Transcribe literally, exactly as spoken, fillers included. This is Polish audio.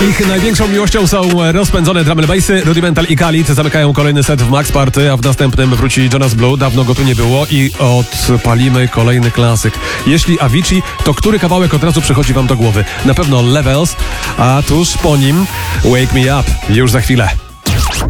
Ich największą miłością są rozpędzone drum and bassy. Rudimental i Khalid zamykają kolejny set w Max Party, a w następnym wróci Jonas Blue. Dawno go tu nie było i odpalimy kolejny klasyk. Jeśli Avicii, to który kawałek od razu przychodzi wam do głowy? Na pewno Levels, a tuż po nim Wake Me Up. Już za chwilę.